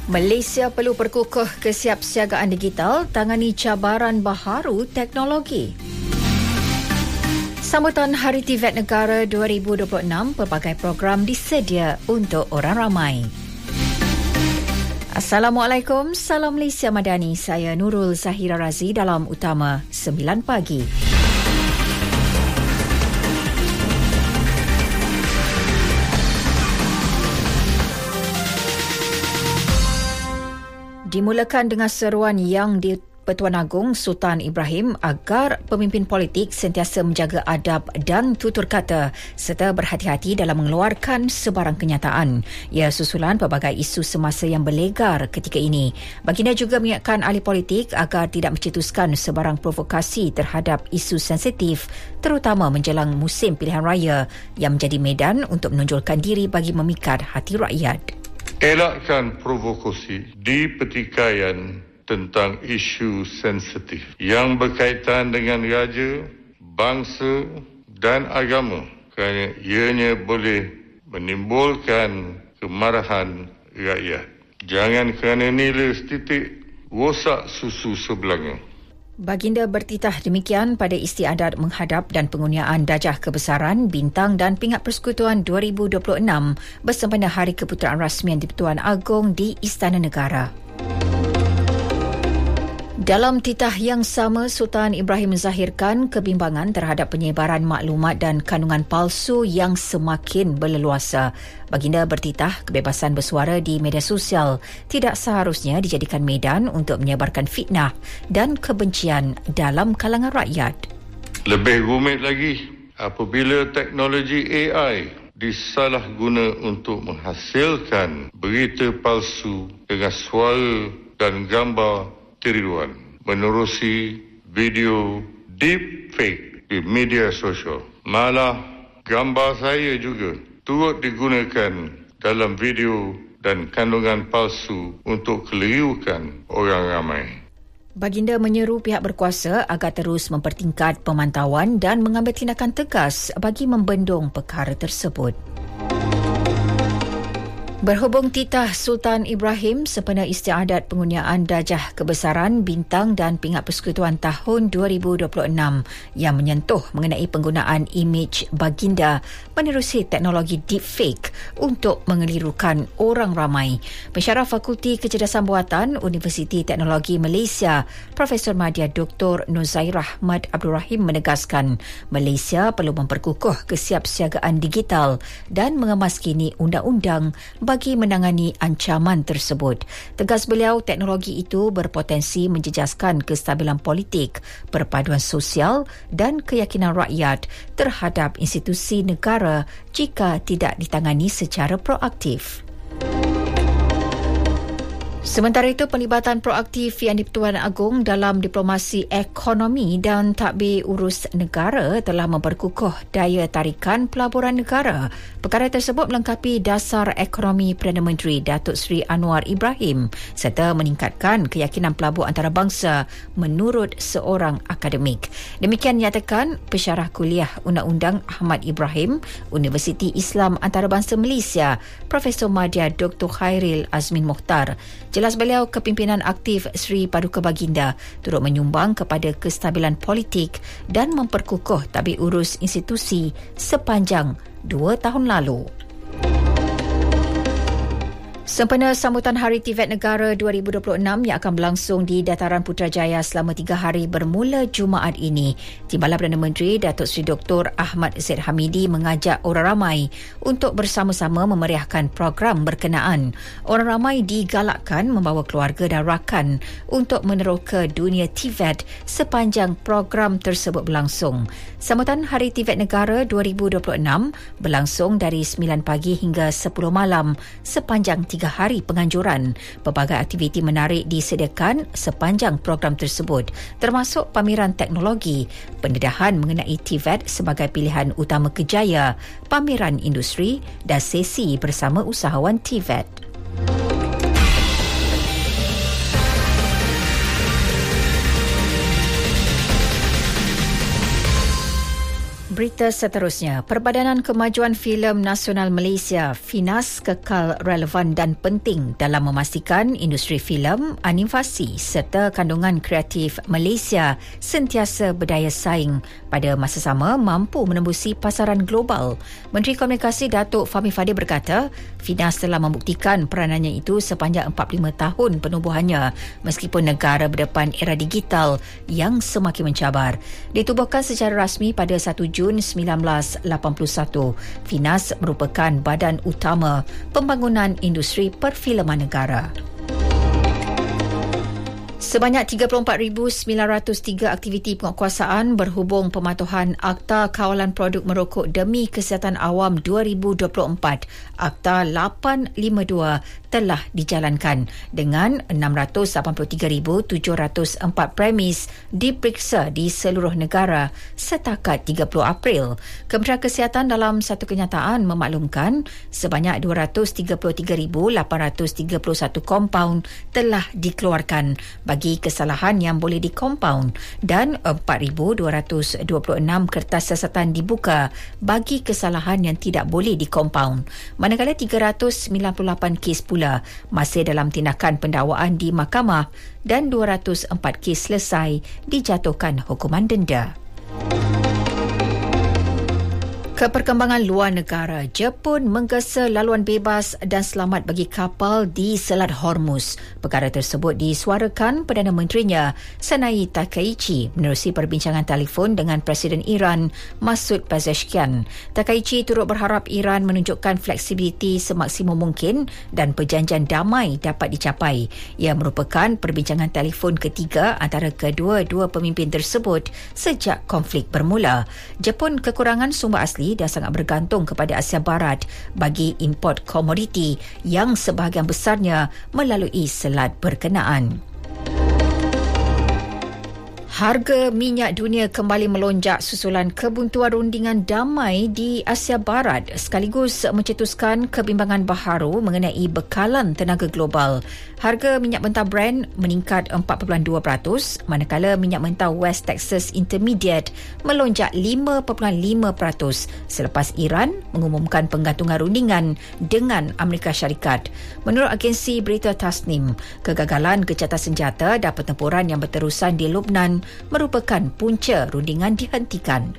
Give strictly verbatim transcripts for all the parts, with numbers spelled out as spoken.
Malaysia perlu perkukuh kesiapsiagaan digital tangani cabaran baharu teknologi. Sambutan Hari Tivet Negara dua ribu dua puluh enam, pelbagai program disedia untuk orang ramai. Assalamualaikum, salam Malaysia Madani. Saya Nurul Zahira Razi dalam Utama sembilan pagi. Dimulakan dengan seruan yang di Pertuan Agong Sultan Ibrahim agar pemimpin politik sentiasa menjaga adab dan tutur kata serta berhati-hati dalam mengeluarkan sebarang kenyataan. Ia susulan pelbagai isu semasa yang berlegar ketika ini. Baginda juga mengingatkan ahli politik agar tidak mencetuskan sebarang provokasi terhadap isu sensitif, terutama menjelang musim pilihan raya yang menjadi medan untuk menonjolkan diri bagi memikat hati rakyat. Elakkan provokasi di pertikaian tentang isu sensitif yang berkaitan dengan raja, bangsa dan agama kerana ianya boleh menimbulkan kemarahan rakyat. Jangan kerana nilai setitik rosak susu sebelanga. Baginda bertitah demikian pada istiadat menghadap dan pengurniaan Darjah Kebesaran, Bintang dan Pingat Persekutuan dua ribu dua puluh enam bersempena Hari Keputeraan Rasmian di-Pertuan Agong di Istana Negara. Dalam titah yang sama, Sultan Ibrahim menzahirkan kebimbangan terhadap penyebaran maklumat dan kandungan palsu yang semakin berleluasa. Baginda bertitah kebebasan bersuara di media sosial tidak seharusnya dijadikan medan untuk menyebarkan fitnah dan kebencian dalam kalangan rakyat. Lebih rumit lagi apabila teknologi A I disalahguna untuk menghasilkan berita palsu dengan suara dan gambar tiruan menerusi video deepfake di media sosial. Malah gambar saya juga turut digunakan dalam video dan kandungan palsu untuk kelirukan orang ramai. Baginda menyeru pihak berkuasa agar terus mempertingkat pemantauan dan mengambil tindakan tegas bagi membendung perkara tersebut. Berhubung titah Sultan Ibrahim sempena istiadat pengurniaan Darjah Kebesaran, Bintang dan Pingat Persekutuan tahun dua ribu dua puluh enam yang menyentuh mengenai penggunaan imej baginda menerusi teknologi deepfake untuk mengelirukan orang ramai. Pensyarah Fakulti Kecerdasan Buatan Universiti Teknologi Malaysia, Profesor Madya Doktor Nuzairah Ahmad Abdul Rahim menegaskan Malaysia perlu memperkukuh kesiapsiagaan digital dan mengemaskini undang-undang bagi menangani ancaman tersebut. Tegas beliau, teknologi itu berpotensi menjejaskan kestabilan politik, perpaduan sosial dan keyakinan rakyat terhadap institusi negara jika tidak ditangani secara proaktif. Sementara itu, pelibatan proaktif yang di-Pertuan Agong dalam diplomasi ekonomi dan tadbir urus negara telah memperkukuh daya tarikan pelaburan negara. Perkara tersebut melengkapi dasar ekonomi Perdana Menteri Datuk Seri Anwar Ibrahim serta meningkatkan keyakinan pelabur antarabangsa menurut seorang akademik. Demikian nyatakan Pensyarah Kuliah Undang-Undang Ahmad Ibrahim, Universiti Islam Antarabangsa Malaysia, Profesor Madya Doktor Khairil Azmin Mokhtar. Jelas beliau, kepimpinan aktif Seri Paduka Baginda turut menyumbang kepada kestabilan politik dan memperkukuh tadbir urus institusi sepanjang dua tahun lalu. Sempena sambutan Hari Tivet Negara dua ribu dua puluh enam yang akan berlangsung di Dataran Putrajaya selama tiga hari bermula Jumaat ini, Timbalan Perdana Menteri Datuk Seri Doktor Ahmad Zaid Hamidi mengajak orang ramai untuk bersama-sama memeriahkan program berkenaan. Orang ramai digalakkan membawa keluarga dan rakan untuk meneroka dunia Tivet sepanjang program tersebut berlangsung. Sambutan Hari Tivet Negara dua ribu dua puluh enam berlangsung dari sembilan pagi hingga sepuluh malam sepanjang tiga hari penganjuran. Pelbagai aktiviti menarik disediakan sepanjang program tersebut, termasuk pameran teknologi, pendedahan mengenai Tivet sebagai pilihan utama kerjaya, pameran industri dan sesi bersama usahawan Tivet. Berita seterusnya, Perbadanan Kemajuan Filem Nasional Malaysia FINAS kekal relevan dan penting dalam memastikan industri filem, animasi serta kandungan kreatif Malaysia sentiasa berdaya saing pada masa sama mampu menembusi pasaran global. Menteri Komunikasi Datuk Fahmi Fadil berkata, FINAS telah membuktikan peranannya itu sepanjang empat puluh lima tahun penubuhannya meskipun negara berdepan era digital yang semakin mencabar. Ditubuhkan secara rasmi pada satu Jun sembilan belas lapan puluh satu, FINAS merupakan badan utama pembangunan industri perfilman negara. Sebanyak tiga puluh empat ribu sembilan ratus tiga aktiviti penguatkuasaan berhubung pematuhan Akta Kawalan Produk Merokok Demi Kesihatan Awam dua ribu dua puluh empat, Akta lapan lima dua telah dijalankan dengan enam ratus lapan puluh tiga ribu tujuh ratus empat premis diperiksa di seluruh negara setakat tiga puluh April. Kementerian Kesihatan dalam satu kenyataan memaklumkan sebanyak dua ratus tiga puluh tiga ribu lapan ratus tiga puluh satu kompaun telah dikeluarkan bagi kesalahan yang boleh dikompaun dan empat ribu dua ratus dua puluh enam kertas siasatan dibuka bagi kesalahan yang tidak boleh dikompaun. Manakala tiga ratus sembilan puluh lapan kes pula masih dalam tindakan pendakwaan di mahkamah dan dua ratus empat kes selesai dijatuhkan hukuman denda. Keperkembangan luar negara, Jepun menggesa laluan bebas dan selamat bagi kapal di Selat Hormuz. Perkara tersebut disuarakan Perdana Menterinya Sanai Takaichi menerusi perbincangan telefon dengan Presiden Iran Masoud Pezeshkian. Takaichi turut berharap Iran menunjukkan fleksibiliti semaksimum mungkin dan perjanjian damai dapat dicapai. Ia merupakan perbincangan telefon ketiga antara kedua-dua pemimpin tersebut sejak konflik bermula. Jepun kekurangan sumber asli dan sangat bergantung kepada Asia Barat bagi import komoditi yang sebahagian besarnya melalui selat berkenaan. Harga minyak dunia kembali melonjak susulan kebuntuan rundingan damai di Asia Barat sekaligus mencetuskan kebimbangan baharu mengenai bekalan tenaga global. Harga minyak mentah Brent meningkat empat perpuluhan dua peratus manakala minyak mentah West Texas Intermediate melonjak lima perpuluhan lima peratus selepas Iran mengumumkan penggantungan rundingan dengan Amerika Syarikat. Menurut agensi berita Tasnim, kegagalan gencatan senjata dan pertempuran yang berterusan di Lebanon merupakan punca rundingan dihentikan.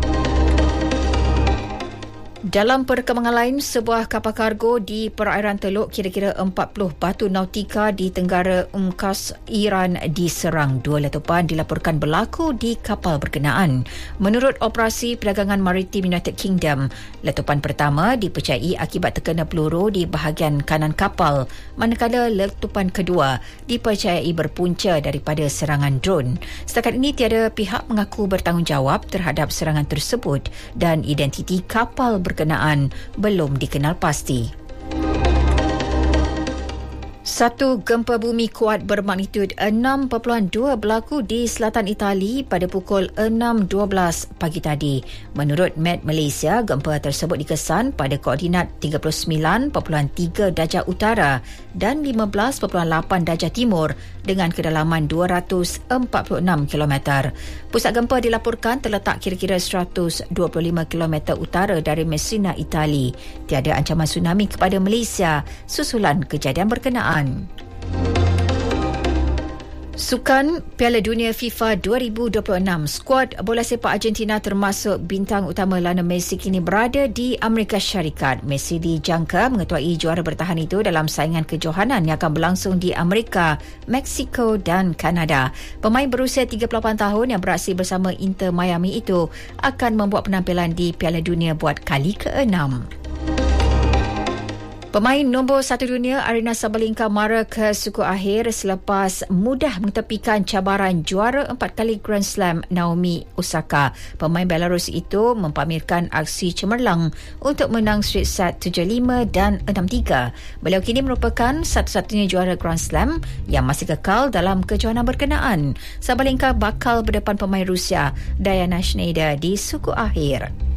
Dalam perkembangan lain, sebuah kapal kargo di perairan Teluk kira-kira empat puluh batu nautika di Tenggara Ungkas Iran diserang. Dua letupan dilaporkan berlaku di kapal berkenaan. Menurut Operasi Perdagangan Maritim United Kingdom, letupan pertama dipercayai akibat terkena peluru di bahagian kanan kapal, manakala letupan kedua dipercayai berpunca daripada serangan drone. Setakat ini tiada pihak mengaku bertanggungjawab terhadap serangan tersebut dan identiti kapal berkenaan belum dikenal pasti. Satu gempa bumi kuat bermagnitud enam perpuluhan dua berlaku di selatan Itali pada pukul enam dua belas pagi tadi. Menurut Met Malaysia, gempa tersebut dikesan pada koordinat tiga puluh sembilan perpuluhan tiga darjah utara dan lima belas perpuluhan lapan darjah timur dengan kedalaman dua ratus empat puluh enam kilometer. Pusat gempa dilaporkan terletak kira-kira seratus dua puluh lima kilometer utara dari Messina, Itali. Tiada ancaman tsunami kepada Malaysia susulan kejadian berkenaan. Sukan Piala Dunia FIFA dua ribu dua puluh enam, skuad bola sepak Argentina termasuk bintang utama Lionel Messi kini berada di Amerika Syarikat. Messi dijangka mengetuai juara bertahan itu dalam saingan kejohanan yang akan berlangsung di Amerika, Meksiko dan Kanada. Pemain berusia tiga puluh lapan tahun yang beraksi bersama Inter Miami itu akan membuat penampilan di Piala Dunia buat kali keenam. Pemain nombor satu dunia Aryna Sabalenka mara ke suku akhir selepas mudah mengetepikan cabaran juara empat kali Grand Slam Naomi Osaka. Pemain Belarus itu mempamerkan aksi cemerlang untuk menang straight set tujuh lima dan enam tiga. Beliau kini merupakan satu-satunya juara Grand Slam yang masih kekal dalam kejohanan berkenaan. Sabalenka bakal berdepan pemain Rusia Diana Schneider di suku akhir.